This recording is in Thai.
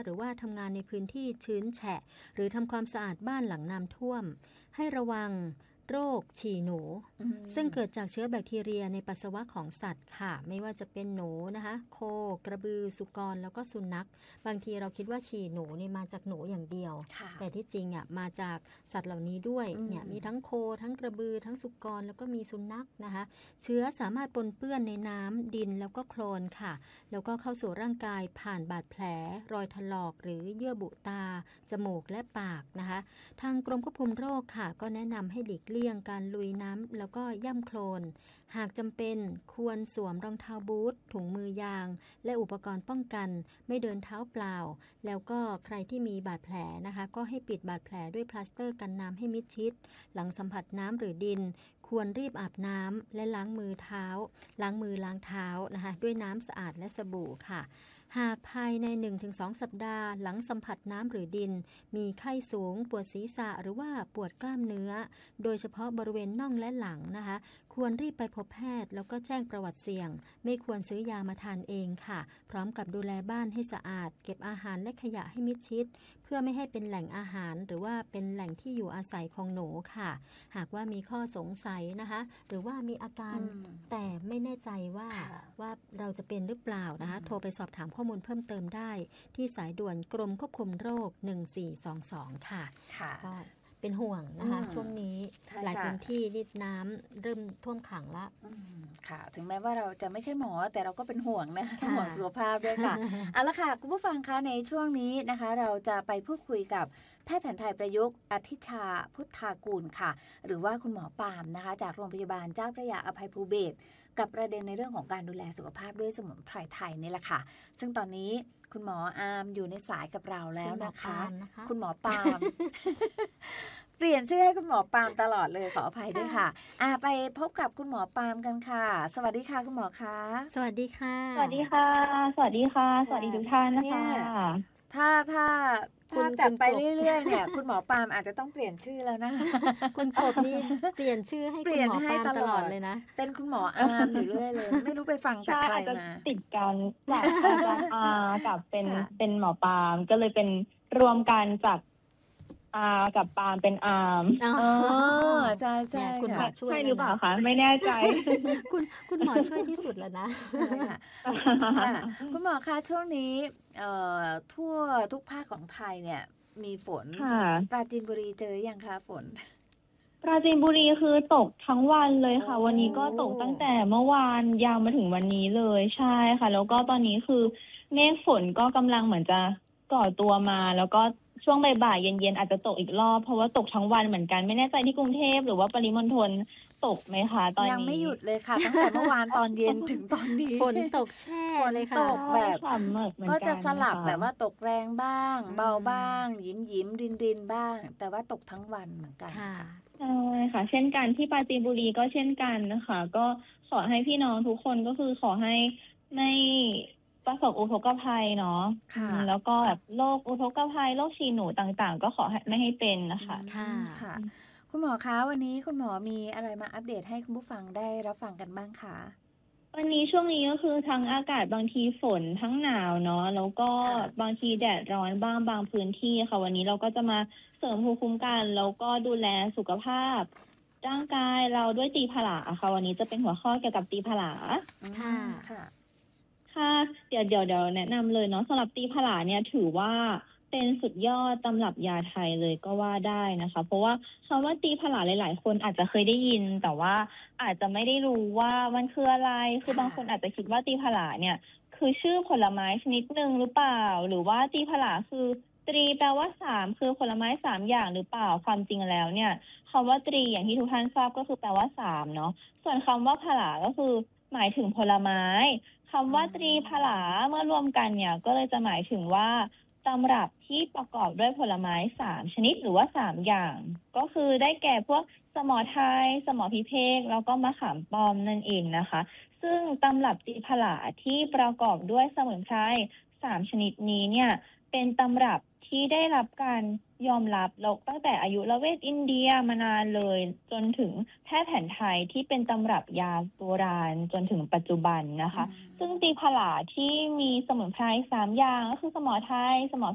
รือว่าทำงานในพื้นที่ชื้นแฉะหรือทำความสะอาดบ้านหลังน้ำท่วมให้ระวังโรคฉี่หนูซึ่งเกิดจากเชื้อแบคทีเรียในปัสสาวะของสัตว์ค่ะไม่ว่าจะเป็นหนูนะคะโคกระบือสุกรแล้วก็สุนัขบางทีเราคิดว่าฉี่หนูนี่มาจากหนูอย่างเดียวแต่ที่จริงอ่ะมาจากสัตว์เหล่านี้ด้วยเนี่ยมีทั้งโคทั้งกระบือทั้งสุกรแล้วก็มีสุนัขนะคะเชื้อสามารถปนเปื้อนในน้ำดินแล้วก็โคลนค่ะแล้วก็เข้าสู่ร่างกายผ่านบาดแผลรอยถลอกหรือเยื่อบุตาจมูกและปากนะคะทางกรมควบคุมโรคค่ะก็แนะนำให้หลีกเลี่ยงการลุยน้ำแล้วก็ย่ำโคลนหากจำเป็นควรสวมรองเท้าบูทถุงมือยางและอุปกรณ์ป้องกันไม่เดินเท้าเปล่าแล้วก็ใครที่มีบาดแผลนะคะก็ให้ปิดบาดแผลด้วยพลาสเตอร์กันน้ำให้มิดชิดหลังสัมผัสน้ำหรือดินควรรีบอาบน้ำและล้างมือล้างเท้านะคะด้วยน้ำสะอาดและสบู่ค่ะหากภายใน 1-2 สัปดาห์หลังสัมผัสน้ำหรือดินมีไข้สูงปวดศีรษะหรือว่าปวดกล้ามเนื้อโดยเฉพาะบริเวณน่องและหลังนะคะควรรีบไปพบแพทย์แล้วก็แจ้งประวัติเสี่ยงไม่ควรซื้อยามาทานเองค่ะพร้อมกับดูแลบ้านให้สะอาดเก็บอาหารและขยะให้มิดชิดเพื่อไม่ให้เป็นแหล่งอาหารหรือว่าเป็นแหล่งที่อยู่อาศัยของหนูค่ะหากว่ามีข้อสงสัยนะคะหรือว่ามีอาการแต่ไม่แน่ใจว่าเราจะเป็นหรือเปล่านะคะโทรไปสอบถามข้อมูลเพิ่มเติมได้ที่สายด่วนกรมควบคุมโรค1422ค่ะก็เป็นห่วงนะคะช่วงนี้หลายพื้นที่นี่น้ำเริ่มท่วมขังละค่ะถึงแม้ว่าเราจะไม่ใช่หมอแต่เราก็เป็นห่วงนะห่วงสุขภาพด้วยค่ะเอาละค่ะคุณผู้ฟังคะในช่วงนี้นะคะเราจะไปพูดคุยกับแพทย์แผนไทยประยุกต์อธิชาพุทธากูลค่ะหรือว่าคุณหมอปามนะคะจากโรงพยาบาลเจ้าพระยาอภัยภูเบศรกับประเด็นในเรื่องของการดูแลสุขภาพด้วยสมุนไพรไทยนี่แหละค่ะซึ่งตอนนี้คุณหมออาร์มอยู่ในสายกับเราแล้วนะคะคุณหมอปามเปลี่ยนชื่อให้คุณหมอปามตลอดเลยขออภัยด้วยค่ะไปพบกับคุณหมอปามกันค่ะสวัสดีค่ะคุณหมอคะสวัสดีค่ะสวัสดีค่ะสวัสดีค่ะสวัสดีทุกท่านนะคะถ้าจัดไปเรื่อยๆเนี่ยคุณหมอปามอาจจะต้องเปลี่ยนชื่อแล้วนะคุณกบนี่เปลี่ยนชื่อให้คุณหมอปามตลอดเลยนะเป็นคุณหมออาร์มอยู่เรื่อยเลยไม่รู้ไปฟังจากใครมาติดกันจากอาจารย์อากับเป็นหมอปามก็เลยเป็นรวมกันจากอากับปามเป็นอาร์มใช่ใช่คุณหมอช่วยใช่หรือเปล่าคะไม่แน่ใจคุณหมอช่วยที่สุดแล้วนะใช่ค่ะคุณหมอคะช่วงนี้ทั่วทุกภาคของไทยเนี่ยมีฝนปราจีนบุรีเจอยังคะฝนปราจีนบุรีคือตกทั้งวันเลยค่ะวันนี้ก็ตกตั้งแต่เมื่อวานยาวมาถึงวันนี้เลยใช่ค่ะแล้วก็ตอนนี้คือเมฆฝนก็กำลังเหมือนจะก่อตัวมาแล้วก็ช่วงบ่ายๆเย็นๆอาจจะตกอีกรอบเพราะว่าตกทั้งวันเหมือนกันไม่แน่ใจที่กรุงเทพหรือว่าปริมณฑลตกไหมคะตอนนี้ยังไม่หยุดเลยค่ะตั้งแต่เมื่อวานตอนเย็นถึงตอนนี้ฝนตกแช่เลยค่ะตกแบบก็จะสลับแบบว่าตกแรงบ้างเบาบ้างยิ้มรินบ้างแต่ว่าตกทั้งวันเหมือนกันค่ะใช่ค่ะเช่นกันที่ปราจีนบุรีก็เช่นกันนะคะก็ขอให้พี่น้องทุกคนก็คือขอให้ไม่ประสบอุทกภัยเนาะแล้วก็แบบโรคอุทกภัยโรคฉี่หนูต่างๆก็ขอให้ไม่ให้เป็นนะคะค่ะคุณหมอคะวันนี้คุณหมอมีอะไรมาอัปเดตให้คุณผู้ฟังได้รับฟังกันบ้างคะวันนี้ช่วงนี้ก็คือทั้งอากาศบางทีฝนทั้งหนาวเนาะแล้วก็บางทีแดดร้อนบ้างบางพื้นที่ค่ะวันนี้เราก็จะมาเสริมภูมิคุ้มกันแล้วก็ดูแลสุขภาพร่างกายเราด้วยตีผลาค่ะวันนี้จะเป็นหัวข้อเกี่ยวกับตีผลาค่ะเดี๋ยวแนะนำเลยเนาะสำหรับตีผลาเนี่ยถือว่าเป็นสุดยอดตำรับยาไทยเลยก็ว่าได้นะคะเพราะว่าคำว่าตีผลาหลายๆคนอาจจะเคยได้ยินแต่ว่าอาจจะไม่ได้รู้ว่ามันคืออะไรคือบางคนอาจจะคิดว่าตีผลาเนี่ยคือชื่อผลไม้ชนิดหนึ่งหรือเปล่าหรือว่าตีผลาคือตรีแปลว่า3คือผลไม้3อย่างหรือเปล่าความจริงแล้วเนี่ยคำว่าตรีอย่างที่ทุกท่านทราบก็คือแปลว่า3เนาะส่วนคำว่าผลาก็คือหมายถึงผลไม้คำว่าตรีผลาเมื่อรวมกันเนี่ยก็เลยจะหมายถึงว่าตำรับที่ประกอบด้วยผลไม้3ชนิดหรือว่า3อย่างก็คือได้แก่พวกสมอไทยสมอพิเภกแล้วก็มะขามป้อมนั่นเองนะคะซึ่งตำรับตีผลาที่ประกอบด้วยสมุนไพร3ชนิดนี้เนี่ยเป็นตำรับที่ได้รับการยอมรับตั้งแต่อายุรเวทอินเดียมานานเลยจนถึงแพทย์แผนไทยที่เป็นตำรับยาโบราณจนถึงปัจจุบันนะคะซึ่งตีผลาที่มีสมุนไพร3อย่างก็คือสมอไทยสมอ